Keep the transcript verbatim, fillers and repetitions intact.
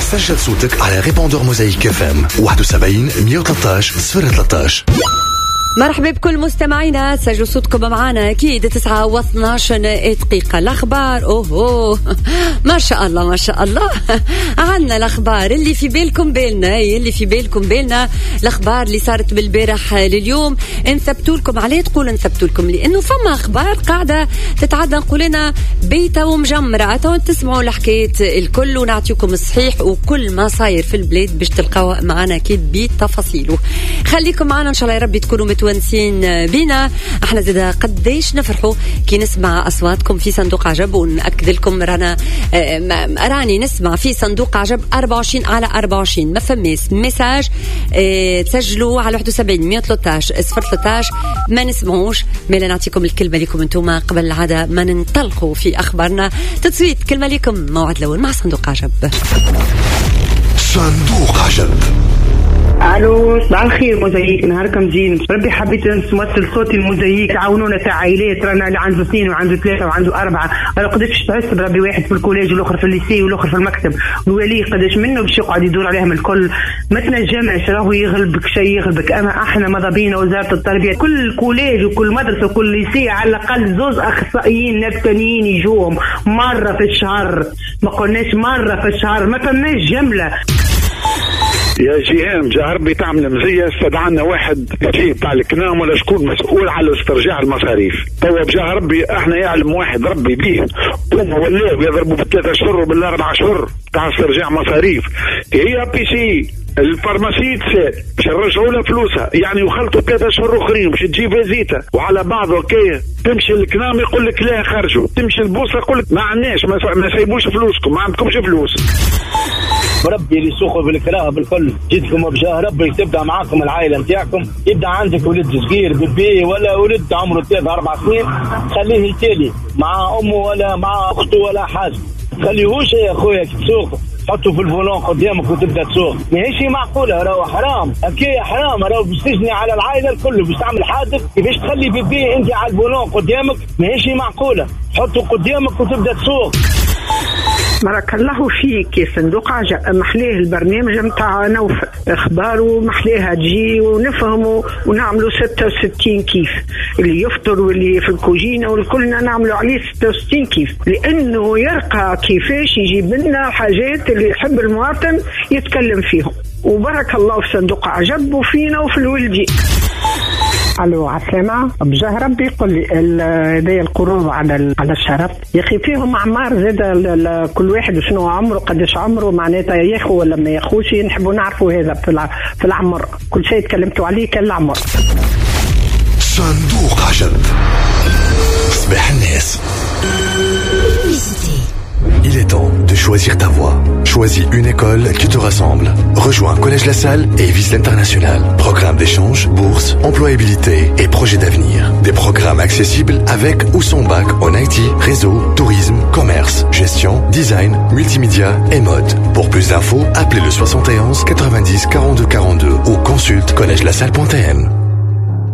سجل صوتك على ريبوندور موزايك اف ام واحد وسبعين مية وثلاثة عشر صفر ثلاثة عشر. مرحبا بكل مستمعينا، سجلوا صوتكم معنا أكيد تسعة واثناش دقيقة. الأخبار أوه ما شاء الله ما شاء الله عنا الأخبار اللي في بالكم بالنا، اللي في بالكم بالنا الأخبار اللي صارت بالبارح لليوم نثبتوا لكم عليه. تقول نثبتوا لكم لأنه فما أخبار قاعدة تتعدى نقولنا بيتا ومجمرة، تسمعوا الحكاية الكل ونعطيكم الصحيح وكل ما صاير في البلاد باش تلقاوا معنا أكيد بتفاصيله. خليكم معنا إن شاء الله يا رب تكونوا متونسين بينا. احنا زيدا قديش نفرحوا كي نسمع أصواتكم في صندوق عجب، ونأكد لكم رانا راني نسمع في صندوق عجب أربعة وعشرين على أربعة وعشرين. ما فماس ميساج اه تسجلوا على واحد وسبعين مية وثلاثة عشر صفر ثلاثة عشر ما نسمعوش، مالا نعطيكم الكلمة لكم انتوما قبل العادة ما ننطلقوا في أخبارنا. تصويت كلمة لكم موعد الأول مع صندوق عجب. صندوق عجب. الو صباح الخير موزايك، نهاركم زين. ربي حبيت نمثل صوتي الموزايك، عاونونا تاع عائلات، رانا اللي عنده اثنين وعنده ثلاثه وعنده اربعه. انا قداش تحس بربي واحد في الكوليج والاخر في الليسي والاخر في المكتب، الولي قداش منه باش يقعد يدور عليهم الكل. ما تنجمش راهو يغلبك شيء يغلبك. اما احنا ماذا بينا وزاره التربيه كل كوليج وكل مدرسه وكل ليسي على الاقل زوز اخصائيين نفسانيين يجوهم مره في الشهر، ما قلناش مره في الشهر، ما فماش جمله. يا جيهان جهربي تعمل مزية، استدعانا واحد يجي بتاع الكنام ولا شكون مسؤول على استرجاع المصاريف. توا بجاه ربي احنا يعلم واحد ربي بيه هما ولاو يضربوا بالثلاثة اشهر وبالاربع اشهر تاع استرجاع مصاريف. هي بي سي الفارماسي تسال باش نرجعوا لها فلوسها، يعني وخلطوا ثلاثة اشهر اخرين باش تجيب فيزيتا وعلى بعض اوكي. تمشي الكنام يقول لك لا خرجوا، تمشي البوصه يقول لك ما عندناش ما سايبوش فلوسكم، ما عندكمش فلوس. ربي اللي يسوقوا بالكراهه بالكل. جيتكم بجاه ربي تبدا معاكم العائله نتاعكم، يبدا عندك ولد صغير بيبي ولا ولد عمره ثلاث اربع سنين، خليه يتالي مع امه ولا مع اخته ولا حاجه، خليهوش يا اخويا تسوق، حطوا في الفولون قدامك وتبدا تسوق. ماهيش معقوله، راهو حرام اكيد حرام، راهو باش تجني على العائله الكل باش تعمل حادث. كيفاش تخلي بيبي انت على الفولون قدامك؟ ماهيش معقوله، حطوا قدامك وتبدا تسوق. بارك الله فيك يا صندوق عجب. محليه البرنامج متاع نوفل اخباره، محليها تجي ونفهموا ونعملوا ستة وستين كيف اللي يفطر واللي في الكوجينه والكلنا نعملوا عليه ستة وستين كيف، لانه يرقى كيفاش يجيب لنا حاجات اللي يحب المواطن يتكلم فيهم. وبارك الله في صندوق عجب وفينا وفي الولدي. الو عسلامة، بجاه ربي يقول لي هذايا القروض على على الشرف يا اخي فيهم اعمار زاد، كل واحد شنو عمره قداش عمره معناتها ياخو ولا ما ياخوش. نحبوا نعرفوا هذا في في العمر، كل شيء تكلمتوا عليه كان العمر. صندوق عجب. صباح الناس. Il est temps de choisir ta voie. Choisis une école qui te rassemble. Rejoins Collège La Salle et vise l'international. Programme d'échange, bourse, employabilité et projet d'avenir. Des programmes accessibles avec ou sans bac en I T, réseau, tourisme, commerce, gestion, design, multimédia et mode. Pour plus d'infos, appelez le soixante et onze quatre-vingt-dix quarante-deux quarante-deux ou consulte collège la salle point t n.